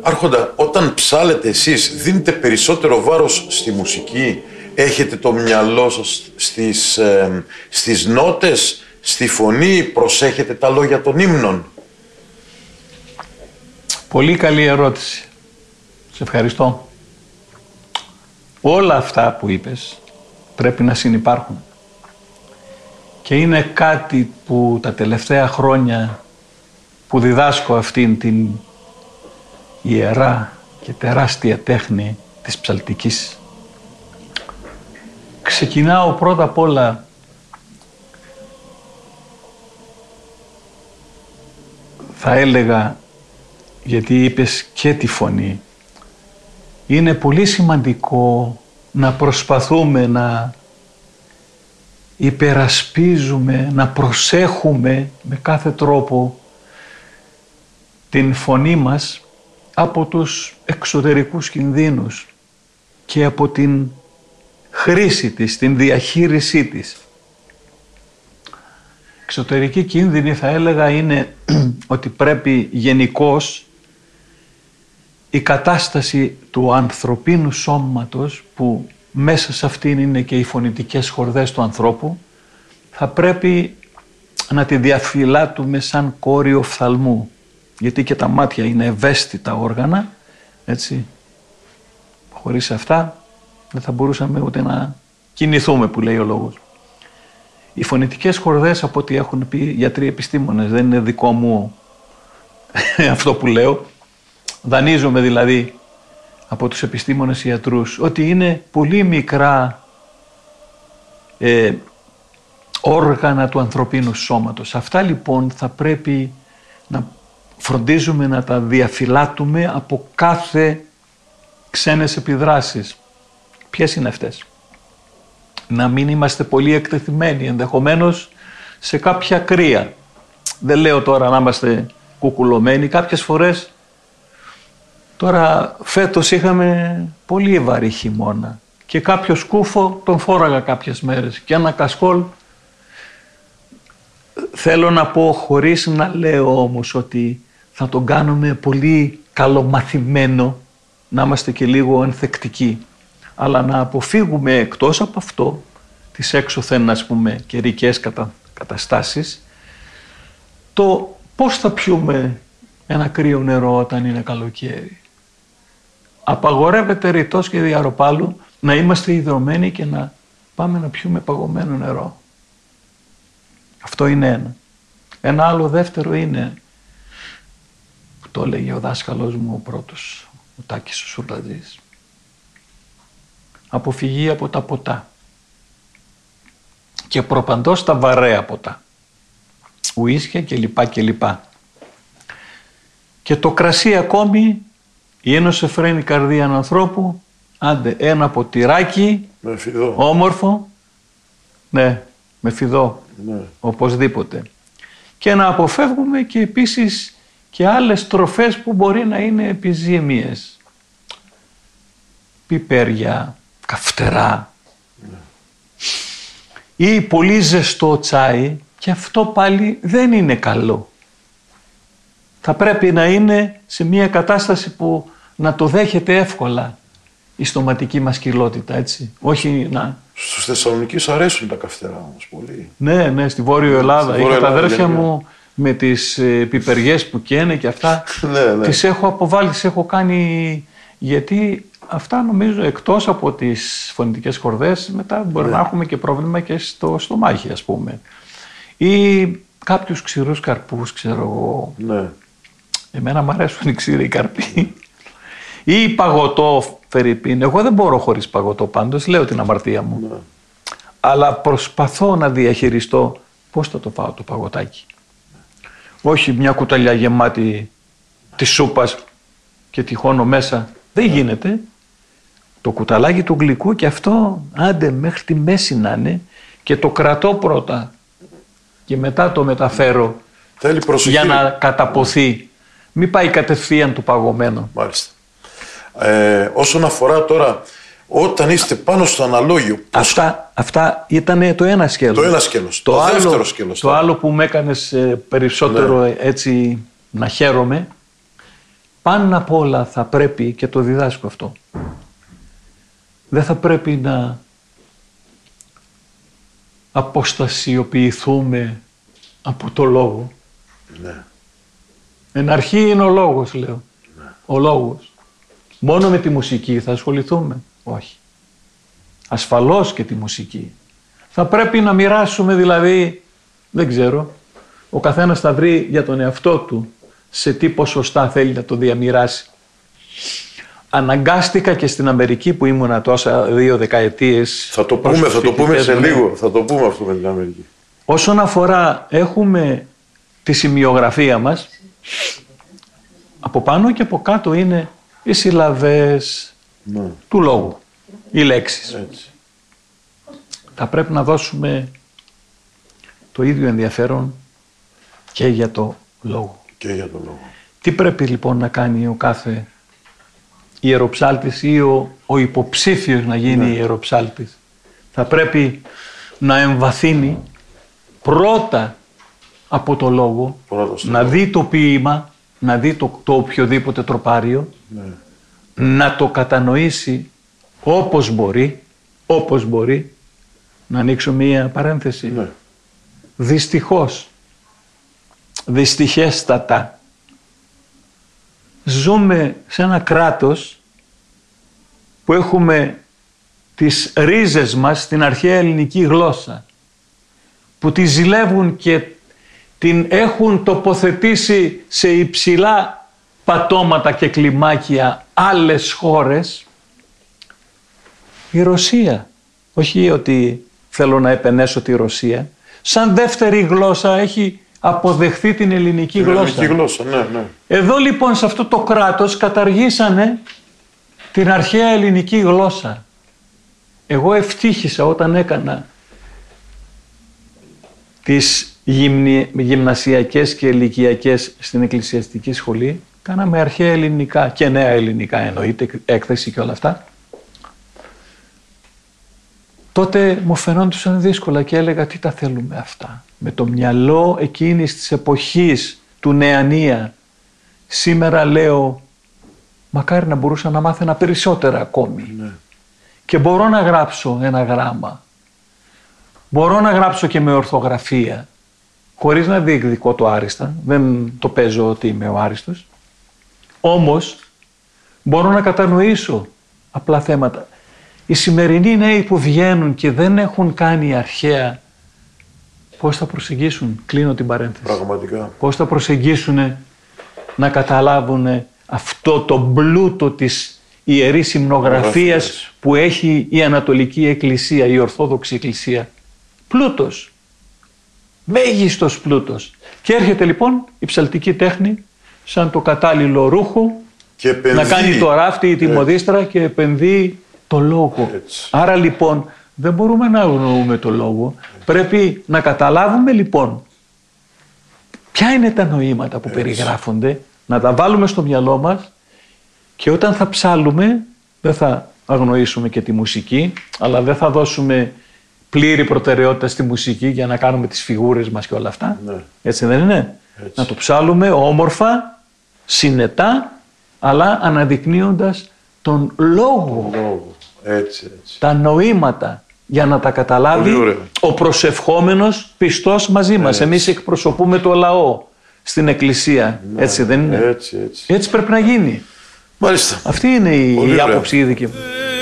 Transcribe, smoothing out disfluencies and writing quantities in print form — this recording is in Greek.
Άρχοντα, όταν ψάλετε εσείς, δίνετε περισσότερο βάρος στη μουσική, έχετε το μυαλό σας στις νότες, στη φωνή, προσέχετε τα λόγια των ύμνων? Πολύ καλή ερώτηση. Σε ευχαριστώ. Όλα αυτά που είπες πρέπει να συνυπάρχουν. Και είναι κάτι που τα τελευταία χρόνια που διδάσκω αυτήν την ιερά και τεράστια τέχνη της ψαλτικής. Ξεκινάω πρώτα απ' όλα θα έλεγα, γιατί είπες και τη φωνή, είναι πολύ σημαντικό να προσπαθούμε να υπερασπίζουμε, να προσέχουμε με κάθε τρόπο την φωνή μας από τους εξωτερικούς κινδύνους και από την χρήση της, την διαχείρισή της. Εξωτερική κίνδυνη θα έλεγα είναι ότι πρέπει γενικώς η κατάσταση του ανθρωπίνου σώματος, που μέσα σε αυτήν είναι και οι φωνητικές χορδές του ανθρώπου, θα πρέπει να τη διαφυλάτουμε σαν κόριο οφθαλμού, γιατί και τα μάτια είναι ευαίσθητα όργανα, έτσι. Χωρίς αυτά δεν θα μπορούσαμε ούτε να κινηθούμε, που λέει ο λόγος. Οι φωνητικές χορδές, από ό,τι έχουν πει γιατροί επιστήμονες, δεν είναι δικό μου αυτό που λέω, δανείζομαι δηλαδή από τους επιστήμονες ιατρούς, ότι είναι πολύ μικρά όργανα του ανθρωπίνου σώματος. Αυτά λοιπόν θα πρέπει να φροντίζουμε να τα διαφυλάτουμε από κάθε ξένες επιδράσεις. Ποιες είναι αυτές? Να μην είμαστε πολύ εκτεθειμένοι ενδεχομένως σε κάποια κρύα. Δεν λέω τώρα να είμαστε κουκουλωμένοι. Κάποιες φορές, τώρα φέτος είχαμε πολύ βαρύ χειμώνα και κάποιο σκούφο τον φόραγα κάποιες μέρες και ένα κασκόλ. Θέλω να πω, χωρίς να λέω όμως ότι θα τον κάνουμε πολύ καλομαθημένο, να είμαστε και λίγο ενθεκτικοί, αλλά να αποφύγουμε εκτός από αυτό τις έξωθεν, ας πούμε, καιρικές καταστάσεις, το πώς θα πιούμε ένα κρύο νερό όταν είναι καλοκαίρι. Απαγορεύεται ρητός και διαρροπάλου να είμαστε ιδρωμένοι και να πάμε να πιούμε παγωμένο νερό. Αυτό είναι ένα. Ένα άλλο δεύτερο είναι, που το έλεγε ο δάσκαλός μου ο πρώτος, ο Τάκης ο Σουρλατζής, αποφυγή από τα ποτά και προπαντός τα βαρέα ποτά, ουίσια κλπ. Και το κρασί ακόμη, η ένωση φρένει καρδία ανθρώπου, άντε ένα ποτηράκι, με φιδό. Όμορφο, ναι, με φιδό, ναι. Οπωσδήποτε. Και να αποφεύγουμε και επίσης και άλλες τροφές που μπορεί να είναι επιζήμιες. Πιπέρια, καυτερά, ναι. Ή πολύ ζεστό τσάι, και αυτό πάλι δεν είναι καλό. Θα πρέπει να είναι σε μια κατάσταση που να το δέχεται εύκολα η στοματική μας κοιλότητα, έτσι. Όχι να... Στους Θεσσαλονικείς αρέσουν τα καυτερά όμως πολύ. Ναι, ναι, στη Βόρειο Ελλάδα. Είχα τα αδέρφια μου με τις πιπεριές που καίνε και αυτά. Ναι. Τις έχω αποβάλει, τις έχω κάνει, γιατί αυτά νομίζω εκτός από τις φωνητικές χορδές μετά μπορεί να έχουμε και πρόβλημα και στο στομάχι, ας πούμε. Ή κάποιους ξηρούς καρπούς, ξέρω εγώ. Ναι. Εμένα μου αρέσουν οι ξηροί καρποί. Ή παγωτό, φερρυπίν. Εγώ δεν μπορώ χωρίς παγωτό πάντως, λέω την αμαρτία μου. Ναι. Αλλά προσπαθώ να διαχειριστώ πώς θα το φάω το παγωτάκι. Όχι μια κουταλιά γεμάτη της σούπας και τυχώνω μέσα. Δεν γίνεται. Το κουταλάκι του γλυκού και αυτό άντε μέχρι τη μέση να είναι και το κρατώ πρώτα και μετά το μεταφέρω. Θέλει προσοχή. Για να καταποθεί. Μην πάει κατευθείαν του παγωμένο. Μάλιστα. Όσον αφορά τώρα, όταν είστε πάνω στο αναλόγιο... Αυτά ήταν το ένα σκέλος. Το ένα σκέλος. Το δεύτερο σκέλος. Το άλλο που με έκανες περισσότερο έτσι να χαίρομαι πάνω απ' όλα θα πρέπει, και το διδάσκω αυτό, δεν θα πρέπει να αποστασιοποιηθούμε από το λόγο. Ναι. Εν αρχή είναι ο λόγος, λέω. Ναι. Ο λόγος. Μόνο με τη μουσική θα ασχοληθούμε? Όχι. Ασφαλώς και τη μουσική. Θα πρέπει να μοιράσουμε, δηλαδή, δεν ξέρω, ο καθένας θα βρει για τον εαυτό του σε τι ποσοστά θέλει να το διαμοιράσει. Αναγκάστηκα και στην Αμερική που ήμουνα τόσα 2 δεκαετίες. Θα το πούμε σε λίγο. Θα το πούμε αυτό με την Αμερική. Όσον αφορά, έχουμε τη σημειογραφία μας, από πάνω και από κάτω είναι οι συλλαβές του λόγου, οι λέξεις. Έτσι. Θα πρέπει να δώσουμε το ίδιο ενδιαφέρον και για το λόγο. Και για το λόγο. Τι πρέπει λοιπόν να κάνει ο κάθε ιεροψάλτης ή ο υποψήφιος να γίνει ιεροψάλτης? Θα πρέπει να εμβαθύνει πρώτα από το λόγο, να δει το ποίημα, να δει το οποιοδήποτε τροπάριο, να το κατανοήσει όπως μπορεί. Να ανοίξω μία παρένθεση. Ναι. Δυστυχώς, δυστυχέστατα, ζούμε σε ένα κράτος που έχουμε τις ρίζες μας στην αρχαία ελληνική γλώσσα, που τη ζηλεύουν και την έχουν τοποθετήσει σε υψηλά πατώματα και κλιμάκια άλλες χώρες. Η Ρωσία, όχι ότι θέλω να επενέσω τη Ρωσία, σαν δεύτερη γλώσσα έχει αποδεχθεί την ελληνική γλώσσα. Ελληνική γλώσσα, ναι. Εδώ λοιπόν σε αυτό το κράτος καταργήσανε την αρχαία ελληνική γλώσσα. Εγώ ευτύχησα όταν έκανα τις γυμνασιακές και ηλικιακές στην εκκλησιαστική σχολή, κάναμε αρχαία ελληνικά και νέα ελληνικά, εννοείται, έκθεση και όλα αυτά. Τότε μου φαινόντουσαν δύσκολα και έλεγα τι τα θέλουμε αυτά. Με το μυαλό εκείνης της εποχής του Νεανία, σήμερα λέω μακάρι να μπορούσα να μάθαινα περισσότερα ακόμη. Ναι. Και μπορώ να γράψω ένα γράμμα. Μπορώ να γράψω και με ορθογραφία, χωρίς να διεκδικώ το άριστα. Δεν το παίζω ότι είμαι ο άριστος. Όμως μπορώ να κατανοήσω απλά θέματα. Οι σημερινοί νέοι που βγαίνουν και δεν έχουν κάνει αρχαία, πώς θα προσεγγίσουν, κλείνω την παρένθεση. Πραγματικά. Πώς θα προσεγγίσουν να καταλάβουν αυτό το πλούτο της ιερής υμνογραφίας που έχει η Ανατολική Εκκλησία, η Ορθόδοξη Εκκλησία. Πλούτος. Μέγιστος πλούτος. Και έρχεται λοιπόν η ψαλτική τέχνη σαν το κατάλληλο ρούχο και να κάνει το ράφτη ή τη μοδίστρα και επενδύει το λόγο. Έτσι. Άρα λοιπόν δεν μπορούμε να αγνοούμε το λόγο. Πρέπει να καταλάβουμε λοιπόν ποια είναι τα νοήματα που περιγράφονται, να τα βάλουμε στο μυαλό μας και όταν θα ψάλουμε δεν θα αγνοήσουμε και τη μουσική, αλλά δεν θα δώσουμε πλήρη προτεραιότητα στη μουσική για να κάνουμε τις φιγούρες μας και όλα αυτά. Ναι. Έτσι δεν είναι? Έτσι. Να το ψάλουμε όμορφα, συνετά, αλλά αναδεικνύοντας τον λόγο. Έτσι. Τα νοήματα, για να τα καταλάβει ο προσευχόμενος πιστός μαζί μας. Εμείς εκπροσωπούμε το λαό στην Εκκλησία. Ναι. Έτσι δεν είναι? Έτσι πρέπει να γίνει. Μάλιστα. Αυτή είναι η άποψη η δική μου.